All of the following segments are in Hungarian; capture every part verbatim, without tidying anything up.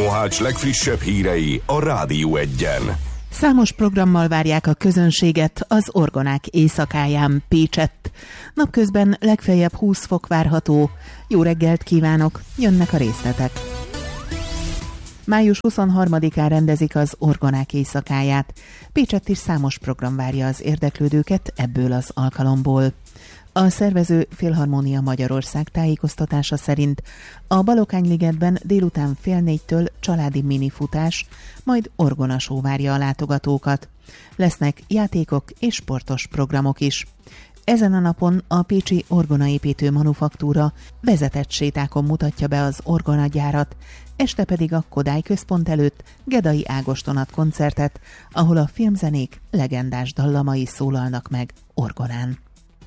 Mohács legfrissebb hírei a Rádió Egyen. Számos programmal várják a közönséget az Orgonák éjszakáján Pécsett. Napközben legfeljebb húsz fok várható. Jó reggelt kívánok, jönnek a részletek. május huszonharmadikán rendezik az Orgonák éjszakáját. Pécsett is számos program várja az érdeklődőket ebből az alkalomból. A szervező Filharmónia Magyarország tájékoztatása szerint a Balokányligetben délután fél négytől családi minifutás, majd orgonasó várja a látogatókat. Lesznek játékok és sportos programok is. Ezen a napon a pécsi orgonaépítő manufaktúra vezetett sétákon mutatja be az orgonagyárat, este pedig a Kodály központ előtt Gedai Ágoston ad koncertet, ahol a filmzenék legendás dallamai szólalnak meg orgonán.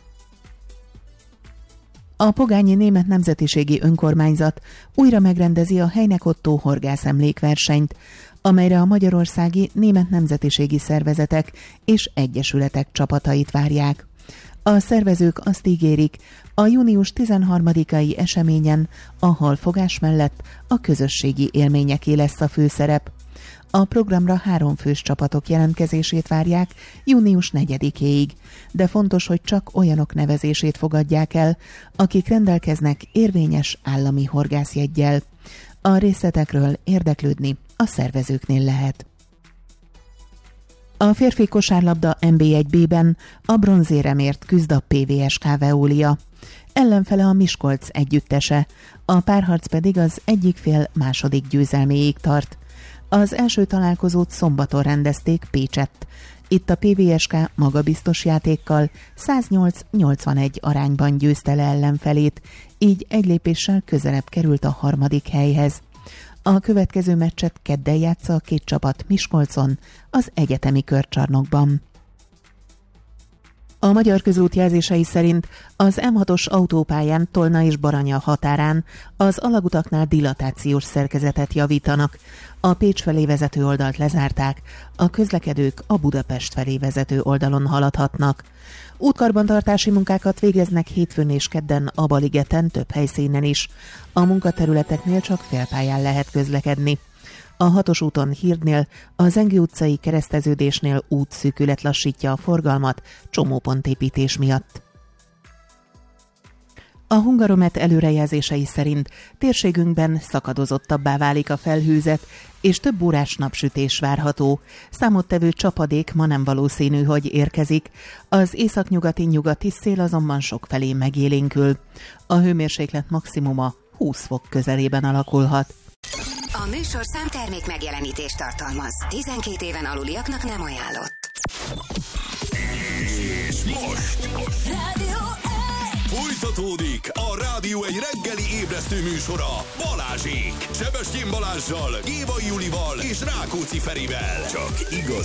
A Pogányi Német Nemzetiségi Önkormányzat újra megrendezi a Heinek Ottó horgászemlékversenyt, amelyre a magyarországi német nemzetiségi szervezetek és egyesületek csapatait várják. A szervezők azt ígérik, a június tizenharmadikai eseményen a halfogás mellett a közösségi élményeké lesz a főszerep. A programra három fős csapatok jelentkezését várják június negyedikéig, de fontos, hogy csak olyanok nevezését fogadják el, akik rendelkeznek érvényes állami horgászjeggyel. A részletekről érdeklődni a szervezőknél lehet. A férfi kosárlabda en bé egy bé-ben a bronzéremért küzd a pé vé es ká Veolia. Ellenfele a Miskolc együttese, a párharc pedig az egyik fél második győzelméig tart. Az első találkozót szombaton rendezték Pécsett. Itt a pé vé es ká magabiztos játékkal száznyolc nyolcvanegy arányban győzte le ellenfelét, így egy lépéssel közelebb került a harmadik helyhez. A következő meccset kedden játsza a két csapat Miskolcon, az egyetemi körcsarnokban. A Magyar Közút jelzései szerint az em hatos autópályán Tolna és Baranya határán az alagutaknál dilatációs szerkezetet javítanak. A Pécs felé vezető oldalt lezárták, a közlekedők a Budapest felé vezető oldalon haladhatnak. Útkarbantartási munkákat végeznek hétfőn és kedden a Baligeten több helyszínen is. A munkaterületeknél csak félpályán lehet közlekedni. A hatos úton Hirdnél, a Zengő utcai kereszteződésnél útszűkület lassítja a forgalmat csomópontépítés miatt. A Hungaromet előrejelzései szerint térségünkben szakadozottabbá válik a felhőzet, és több órás napsütés várható. Számottevő csapadék ma nem valószínű, hogy érkezik. Az északnyugati-nyugati szél azonban sokfelé megélénkül. A hőmérséklet maximuma húsz fok közelében alakulhat. A műsorszám termék megjelenítést tartalmaz. tizenkét éven aluliaknak nem ajánlott. És most Rádió egy! folytatódik a Rádió egy reggeli ébresztő műsora Balázsék. Sebestyén Balázssal, Gévai Julival és Rákóczi Ferivel. Csak igaz.